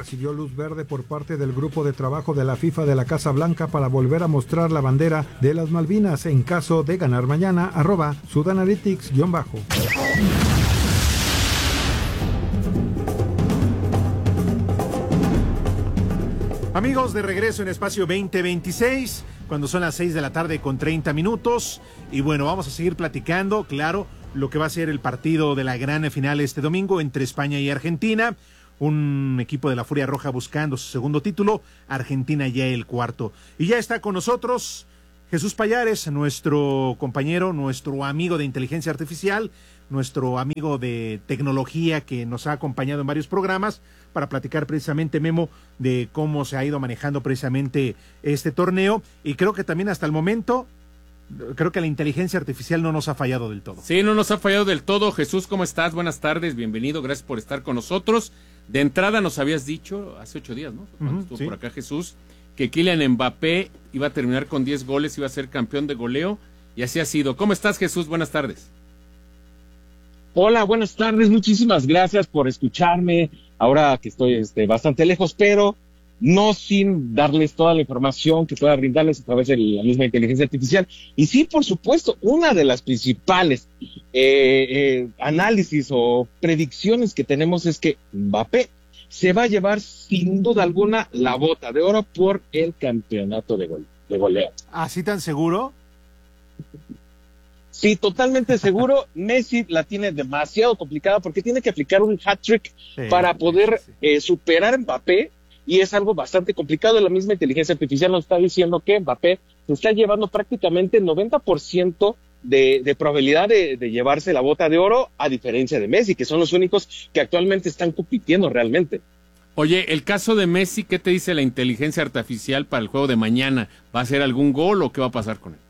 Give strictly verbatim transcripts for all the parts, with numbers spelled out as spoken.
recibió luz verde por parte del grupo de trabajo de la FIFA de la Casa Blanca para volver a mostrar la bandera de las Malvinas en caso de ganar mañana, arroba Sudanalytics guión bajo. Amigos, de regreso en Espacio veinte veintiséis, cuando son las seis de la tarde con treinta minutos. Y bueno, vamos a seguir platicando, claro, lo que va a ser el partido de la gran final este domingo entre España y Argentina. Un equipo de la Furia Roja buscando su segundo título, Argentina ya el cuarto. Y ya está con nosotros Jesús Pallares, nuestro compañero, nuestro amigo de inteligencia artificial, nuestro amigo de tecnología que nos ha acompañado en varios programas para platicar precisamente, Memo, de cómo se ha ido manejando precisamente este torneo. Y creo que también hasta el momento, creo que la inteligencia artificial no nos ha fallado del todo. Sí, no nos ha fallado del todo. Jesús, ¿cómo estás? Buenas tardes, bienvenido, gracias por estar con nosotros. De entrada nos habías dicho, hace ocho días, ¿no? Cuando uh-huh, estuvo sí. por acá Jesús, que Kylian Mbappé iba a terminar con diez goles, iba a ser campeón de goleo, y así ha sido. ¿Cómo estás, Jesús? Buenas tardes. Hola, buenas tardes, muchísimas gracias por escucharme, ahora que estoy este, bastante lejos, pero no sin darles toda la información que pueda brindarles a través de la misma inteligencia artificial. Y sí, por supuesto, una de las principales eh, eh, análisis o predicciones que tenemos es que Mbappé se va a llevar sin duda alguna la bota de oro por el campeonato de, gole de goleo. ¿Así tan seguro? Sí, totalmente seguro. Messi la tiene demasiado complicada porque tiene que aplicar un hat-trick sí, para poder sí, sí. Eh, superar a Mbappé, y es algo bastante complicado. La misma inteligencia artificial nos está diciendo que Mbappé se está llevando prácticamente el noventa por ciento de, de probabilidad de, de llevarse la bota de oro, a diferencia de Messi, que son los únicos que actualmente están compitiendo realmente. Oye, el caso de Messi, ¿qué te dice la inteligencia artificial para el juego de mañana? ¿Va a hacer algún gol o qué va a pasar con él?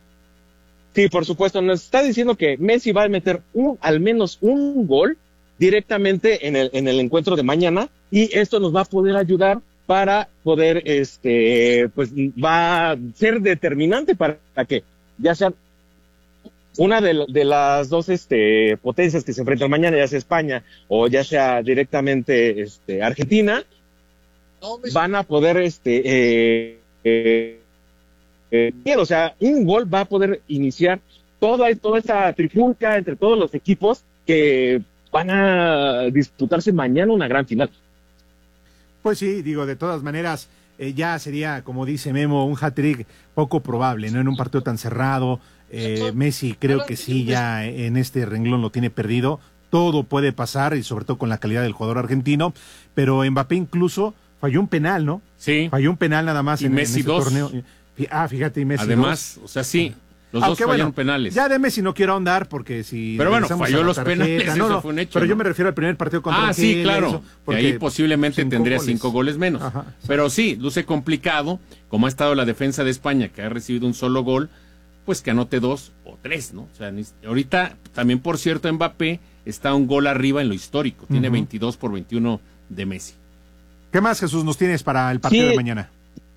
Sí, por supuesto, nos está diciendo que Messi va a meter un, al menos un gol directamente en el, en el encuentro de mañana, y esto nos va a poder ayudar para poder, este, pues va a ser determinante para que ya sea una de, de las dos este, potencias que se enfrentan mañana, ya sea España o ya sea directamente este, Argentina, van a poder, este, eh, eh, eh, o sea, un gol va a poder iniciar toda, toda esta trifulca entre todos los equipos que van a disputarse mañana una gran final. Pues sí, digo, de todas maneras, eh, ya sería, como dice Memo, un hat-trick poco probable, ¿no? En un partido tan cerrado, eh, Messi creo que sí, ya en este renglón lo tiene perdido. Todo puede pasar, y sobre todo con la calidad del jugador argentino, pero Mbappé incluso falló un penal, ¿no? Sí. Falló un penal nada más y en, Messi en ese dos. torneo. Ah, fíjate, y Messi Además, dos. o sea, sí. Los Aunque dos fallaron bueno, penales. Ya de Messi no quiero ahondar porque si... Pero bueno, falló los tarjeta, penales, no, no, eso fue un hecho. Pero ¿no? yo me refiero al primer partido contra Ah, Argentina. sí, claro. Eso, porque ahí posiblemente cinco tendría goles. cinco goles menos. Ajá, pero sí, luce complicado, como ha estado la defensa de España, que ha recibido un solo gol, pues que anote dos o tres, ¿no? O sea, ahorita, también por cierto, Mbappé está un gol arriba en lo histórico. Tiene uh-huh. veintidós por veintiuno de Messi. ¿Qué más, Jesús, nos tienes para el partido sí. de mañana?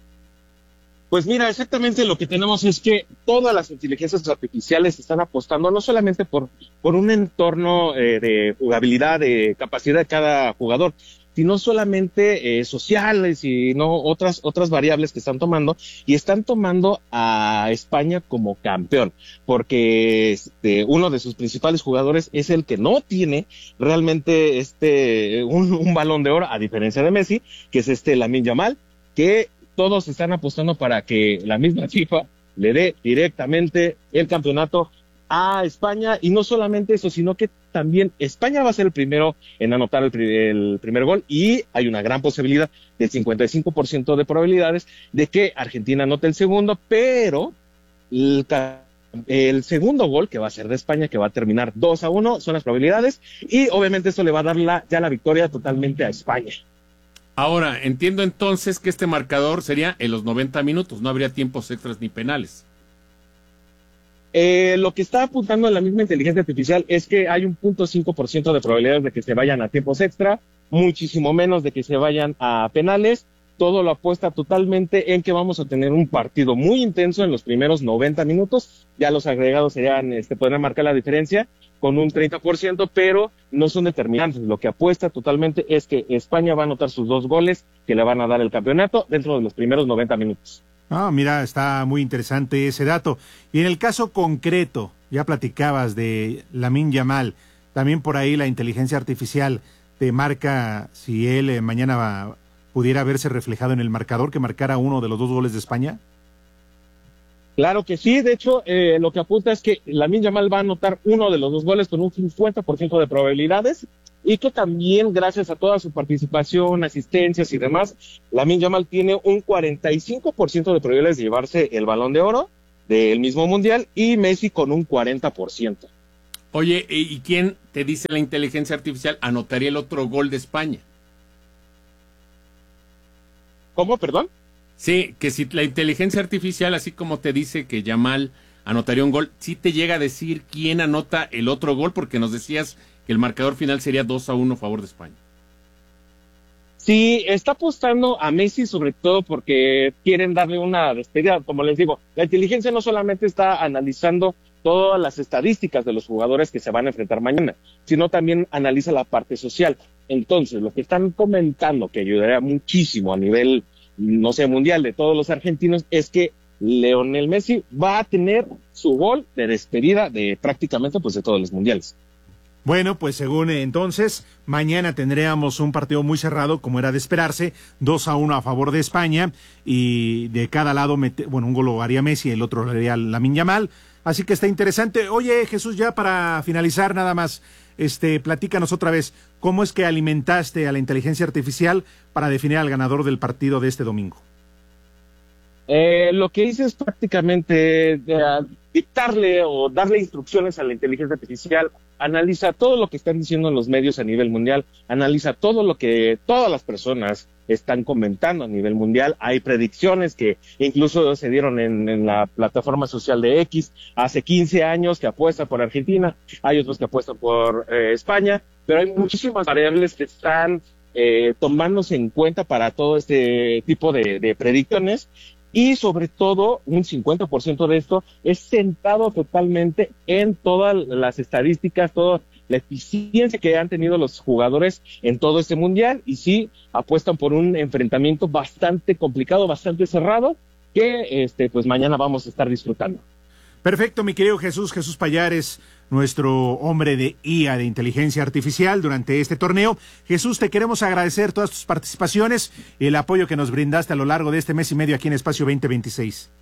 Pues mira, exactamente lo que tenemos es que todas las inteligencias artificiales están apostando no solamente por, por un entorno eh, de jugabilidad, de capacidad de cada jugador, sino solamente eh, sociales y no otras otras variables que están tomando, y están tomando a España como campeón, porque este, uno de sus principales jugadores es el que no tiene realmente este un, un balón de oro, a diferencia de Messi, que es este Lamine Yamal, que todos están apostando para que la misma FIFA le dé directamente el campeonato a España. Y no solamente eso, sino que también España va a ser el primero en anotar el, el primer gol, y hay una gran posibilidad del cincuenta y cinco por ciento de probabilidades de que Argentina anote el segundo, pero el, el segundo gol, que va a ser de España, que va a terminar dos a uno, son las probabilidades, y obviamente eso le va a dar la, ya la victoria totalmente a España. Ahora, entiendo entonces que este marcador sería en los noventa minutos, no habría tiempos extras ni penales. Eh, lo que está apuntando en la misma inteligencia artificial es que hay un punto cinco por ciento de probabilidades de que se vayan a tiempos extra, muchísimo menos de que se vayan a penales. Todo lo apuesta totalmente en que vamos a tener un partido muy intenso en los primeros noventa minutos. Ya los agregados serían, este, podrán marcar la diferencia. con un treinta por ciento, pero no son determinantes. Lo que apuesta totalmente es que España va a anotar sus dos goles que le van a dar el campeonato dentro de los primeros noventa minutos. Ah, mira, está muy interesante ese dato. Y en el caso concreto, ya platicabas de Lamine Yamal, también por ahí la inteligencia artificial te marca si él eh, mañana va, pudiera verse reflejado en el marcador, que marcara uno de los dos goles de España. Claro que sí, de hecho, eh, lo que apunta es que Lamine Yamal va a anotar uno de los dos goles con un cincuenta por ciento de probabilidades, y que también, gracias a toda su participación, asistencias y demás, Lamine Yamal tiene un cuarenta y cinco por ciento de probabilidades de llevarse el Balón de Oro del mismo Mundial, y Messi con un cuarenta por ciento. Oye, ¿y quién te dice la inteligencia artificial anotaría el otro gol de España? ¿Cómo, perdón? Sí, que si la inteligencia artificial, así como te dice que Yamal anotaría un gol, sí te llega a decir quién anota el otro gol, porque nos decías que el marcador final sería dos a uno a favor de España. Sí, está apostando a Messi sobre todo porque quieren darle una despedida. Como les digo, la inteligencia no solamente está analizando todas las estadísticas de los jugadores que se van a enfrentar mañana, sino también analiza la parte social. Entonces, lo que están comentando que ayudaría muchísimo a nivel, no sé, mundial de todos los argentinos, es que Lionel Messi va a tener su gol de despedida de prácticamente pues de todos los mundiales. Bueno, pues según eh, entonces, mañana tendríamos un partido muy cerrado, como era de esperarse, dos a uno a favor de España, y de cada lado, mete, bueno, un gol lo haría Messi, el otro lo haría Lamine Yamal, así que está interesante. Oye, Jesús, ya para finalizar nada más, este, platícanos otra vez, ¿cómo es que alimentaste a la inteligencia artificial para definir al ganador del partido de este domingo? Eh, lo que hice es prácticamente eh, dictarle o darle instrucciones a la inteligencia artificial. Analiza todo lo que están diciendo en los medios a nivel mundial, analiza todo lo que todas las personas están comentando a nivel mundial. Hay predicciones que incluso se dieron en, en la plataforma social de X hace quince años que apuestan por Argentina, hay otros que apuestan por eh, España, pero hay muchísimas variables que están eh, tomándose en cuenta para todo este tipo de, de predicciones. Y sobre todo, un cincuenta por ciento de esto es centrado totalmente en todas las estadísticas, toda la eficiencia que han tenido los jugadores en todo este mundial. Y sí, apuestan por un enfrentamiento bastante complicado, bastante cerrado, que este pues mañana vamos a estar disfrutando. Perfecto, mi querido Jesús, Jesús Payares, nuestro hombre de I A, de inteligencia artificial, durante este torneo. Jesús, te queremos agradecer todas tus participaciones y el apoyo que nos brindaste a lo largo de este mes y medio aquí en Espacio veinte veintiséis.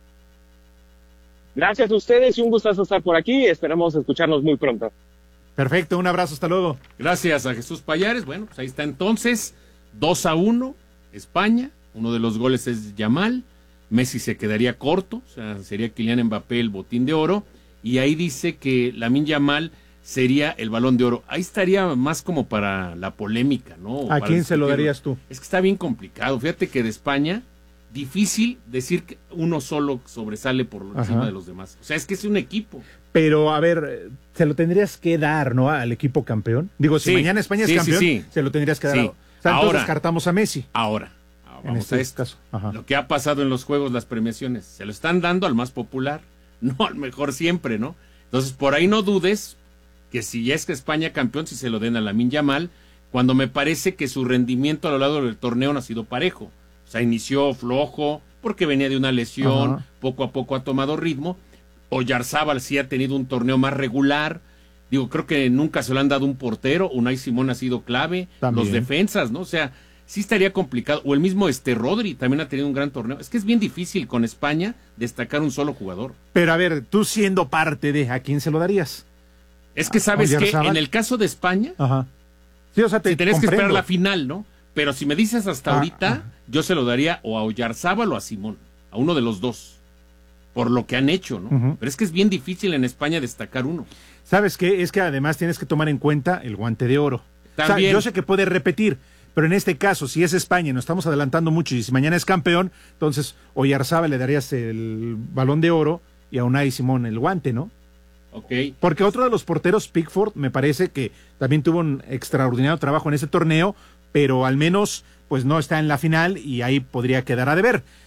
Gracias a ustedes y un gustazo estar por aquí. Esperamos escucharnos muy pronto. Perfecto, un abrazo, hasta luego. Gracias a Jesús Payares. Bueno, pues ahí está entonces, dos a uno, España. Uno de los goles es Yamal. Messi se quedaría corto, o sea, sería Kylian Mbappé el botín de oro, y ahí dice que Lamine Yamal sería el Balón de Oro. Ahí estaría más como para la polémica, ¿no? ¿A quién se lo darías tú? Es que está bien complicado. Fíjate que de España, difícil decir que uno solo sobresale por encima Ajá. de los demás. O sea, es que es un equipo. Pero, a ver, se lo tendrías que dar, ¿no? Al equipo campeón. Digo, si sí, mañana España sí, es campeón, sí, sí. se lo tendrías que dar. Sí. O sea, ahora, entonces descartamos a Messi. Ahora. Vamos en este a esto. caso. Ajá. Lo que ha pasado en los juegos, las premiaciones, se lo están dando al más popular, no al mejor siempre, ¿no? Entonces, por ahí no dudes que si ya es que España campeón, si se lo den a Lamine Yamal, cuando me parece que su rendimiento a lo largo del torneo no ha sido parejo. O sea, inició flojo, porque venía de una lesión, Ajá. poco a poco ha tomado ritmo. Oyarzábal sí ha tenido un torneo más regular. Digo, creo que nunca se lo han dado un portero. Unai Simón ha sido clave. También. Los defensas, ¿no? O sea, sí estaría complicado. O el mismo este Rodri también ha tenido un gran torneo. Es que es bien difícil con España destacar un solo jugador. Pero a ver, tú siendo parte de, ¿a quién se lo darías? Es que sabes que en el caso de España, Ajá. Sí, o sea, te si tenés comprendo. que esperar la final, ¿no? Pero si me dices hasta ah, ahorita, ah. yo se lo daría o a Oyarzábal o a Simón, a uno de los dos, por lo que han hecho, ¿no? Uh-huh. Pero es que es bien difícil en España destacar uno. ¿Sabes qué? Es que además tienes que tomar en cuenta el guante de oro. También. O sea, yo sé que puede repetir, pero en este caso, si es España y nos estamos adelantando mucho y si mañana es campeón, entonces Oyarzábal le darías el Balón de Oro y a Unai Simón el guante, ¿no? Okay. Porque otro de los porteros, Pickford, me parece que también tuvo un extraordinario trabajo en ese torneo, pero al menos pues no está en la final y ahí podría quedar a deber.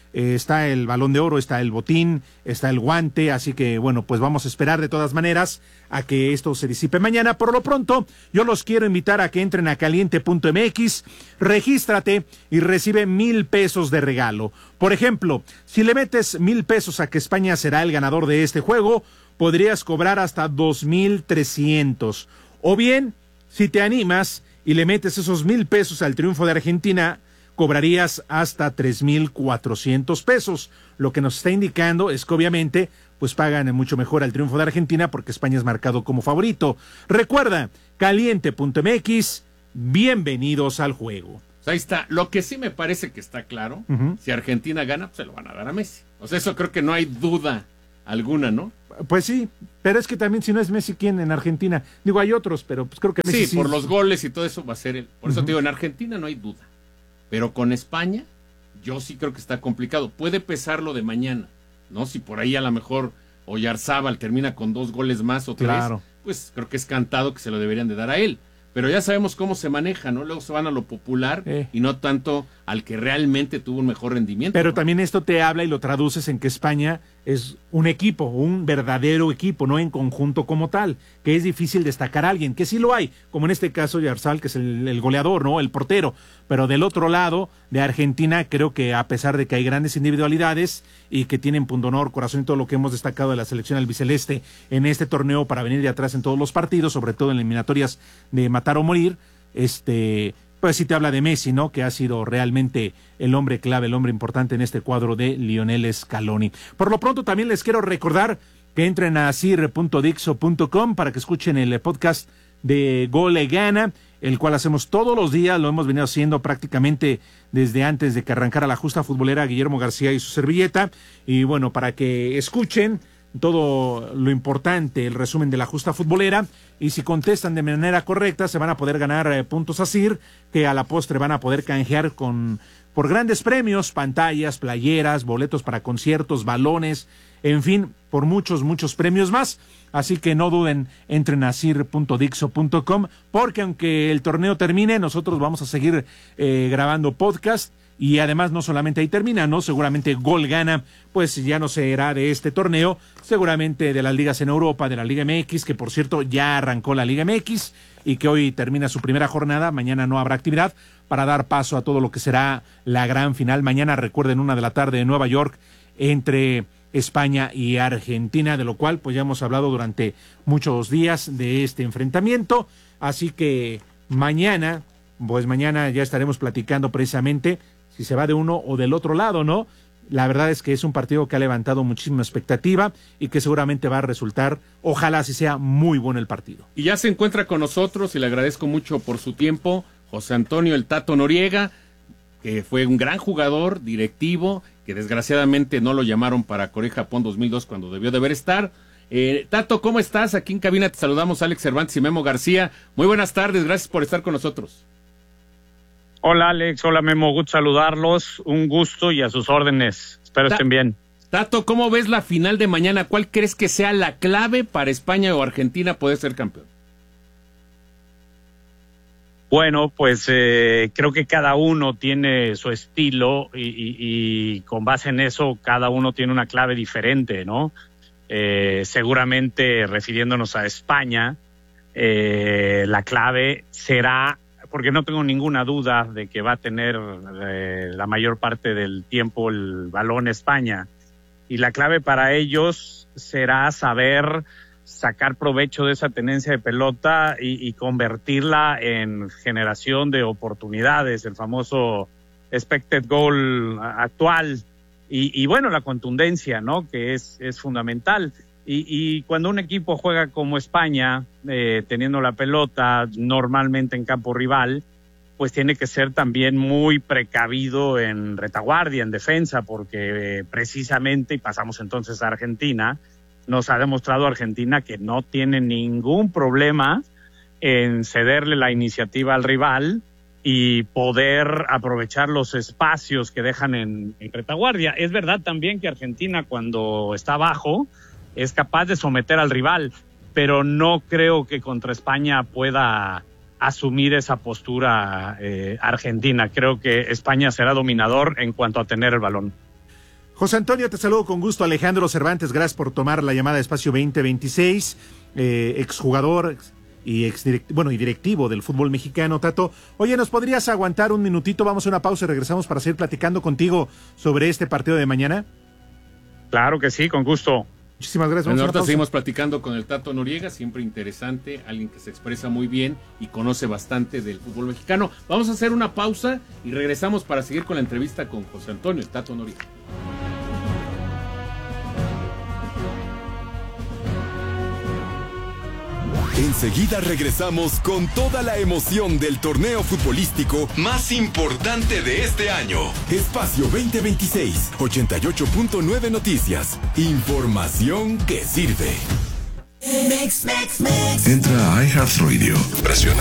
eh, está el Balón de Oro, está el botín, está el guante, así que bueno, pues vamos a esperar de todas maneras a que esto se disipe mañana. Por lo pronto, yo los quiero invitar a que entren a caliente punto m x, regístrate y recibe mil pesos de regalo. Por ejemplo, si le metes mil pesos a que España será el ganador de este juego, podrías cobrar hasta dos mil trescientos. O bien, si te animas y le metes esos mil pesos al triunfo de Argentina, cobrarías hasta tres mil cuatrocientos pesos. Lo que nos está indicando es que obviamente pues pagan mucho mejor al triunfo de Argentina porque España es marcado como favorito. Recuerda, caliente punto m x, bienvenidos al juego. Pues ahí está. Lo que sí me parece que está claro, uh-huh. si Argentina gana, pues se lo van a dar a Messi. O sea, eso creo que no hay duda alguna, ¿no? Pues sí, pero es que también si no es Messi, ¿quién en Argentina? Digo, hay otros, pero pues creo que Messi sí. sí, por los goles y todo eso va a ser él. Por uh-huh. eso te digo, en Argentina no hay duda. Pero con España, yo sí creo que está complicado. Puede pesar lo de mañana, ¿no? Si por ahí a lo mejor Oyarzábal termina con dos goles más o tres, claro. pues creo que es cantado que se lo deberían de dar a él. Pero ya sabemos cómo se maneja, ¿no? Luego se van a lo popular eh. y no tanto al que realmente tuvo un mejor rendimiento. Pero ¿no? también esto te habla y lo traduces en que España es un equipo, un verdadero equipo, no en conjunto como tal, que es difícil destacar a alguien, que sí lo hay, como en este caso Oyarzábal, que es el, el goleador, ¿no? El portero. Pero del otro lado, de Argentina, creo que a pesar de que hay grandes individualidades y que tienen pundonor, corazón y todo lo que hemos destacado de la selección albiceleste en este torneo para venir de atrás en todos los partidos, sobre todo en eliminatorias de matar o morir, este, pues sí te habla de Messi, ¿no? Que ha sido realmente el hombre clave, el hombre importante en este cuadro de Lionel Scaloni. Por lo pronto también les quiero recordar que entren a sir punto dixo punto com para que escuchen el podcast de Gole Gana, el cual hacemos todos los días, lo hemos venido haciendo prácticamente desde antes de que arrancara la justa futbolera Guillermo García y su servilleta, y bueno, para que escuchen todo lo importante, el resumen de la justa futbolera, y si contestan de manera correcta se van a poder ganar eh, puntos a Sir, que a la postre van a poder canjear con por grandes premios, pantallas, playeras, boletos para conciertos, balones, en fin, por muchos, muchos premios más. Así que no duden, entren a sir punto dixo punto com, porque aunque el torneo termine, nosotros vamos a seguir eh, grabando podcast. Y además no solamente ahí termina, ¿no? Seguramente Gol Gana, pues ya no será de este torneo, seguramente de las ligas en Europa, de la Liga M X, que por cierto ya arrancó la Liga M X y que hoy termina su primera jornada, mañana no habrá actividad, para dar paso a todo lo que será la gran final. Mañana, recuerden, una de la tarde en Nueva York, entre España y Argentina, de lo cual pues ya hemos hablado durante muchos días de este enfrentamiento, así que mañana, pues mañana ya estaremos platicando precisamente si se va de uno o del otro lado, ¿no? La verdad es que es un partido que ha levantado muchísima expectativa y que seguramente va a resultar, ojalá si sea muy bueno el partido. Y ya se encuentra con nosotros y le agradezco mucho por su tiempo, José Antonio el Tato Noriega, que fue un gran jugador, directivo, que desgraciadamente no lo llamaron para Corea Japón dos mil dos cuando debió de haber estar. Eh, Tato, ¿cómo estás? Aquí en cabina te saludamos Alex Cervantes y Memo García. Muy buenas tardes, gracias por estar con nosotros. Hola Alex, hola Memo, gusto saludarlos, un gusto y a sus órdenes, espero Ta- estén bien. Tato, ¿cómo ves la final de mañana? ¿Cuál crees que sea la clave para España o Argentina poder ser campeón? Bueno, pues eh, creo que cada uno tiene su estilo y, y, y con base en eso cada uno tiene una clave diferente, ¿no? Eh, seguramente refiriéndonos a España, eh, la clave será, porque no tengo ninguna duda de que va a tener eh, la mayor parte del tiempo el balón España, y la clave para ellos será saber sacar provecho de esa tenencia de pelota y, y convertirla en generación de oportunidades, el famoso expected goal actual, y, y bueno, la contundencia, ¿no? Que es, es fundamental. Y, y cuando un equipo juega como España, eh, teniendo la pelota normalmente en campo rival, pues tiene que ser también muy precavido en retaguardia, en defensa, porque eh, precisamente, y pasamos entonces a Argentina, nos ha demostrado Argentina que no tiene ningún problema en cederle la iniciativa al rival y poder aprovechar los espacios que dejan en, en retaguardia. Es verdad también que Argentina, cuando está abajo, es capaz de someter al rival, pero no creo que contra España pueda asumir esa postura eh, Argentina. Creo que España será dominador en cuanto a tener el balón. José Antonio, te saludo con gusto. Alejandro Cervantes, gracias por tomar la llamada de Espacio veinte veintiséis, eh, exjugador y ex bueno y directivo del fútbol mexicano. Tato, oye, ¿nos podrías aguantar un minutito? Vamos a una pausa y regresamos para seguir platicando contigo sobre este partido de mañana. Claro que sí, con gusto. Muchísimas gracias. Bueno, ahorita seguimos platicando con el Tato Noriega, siempre interesante, alguien que se expresa muy bien y conoce bastante del fútbol mexicano. Vamos a hacer una pausa y regresamos para seguir con la entrevista con José Antonio, el Tato Noriega. Enseguida regresamos con toda la emoción del torneo futbolístico más importante de este año. Espacio veinte veintiséis, ochenta y ocho punto nueve Noticias. Información que sirve. Entra a iHeartRadio. Presiona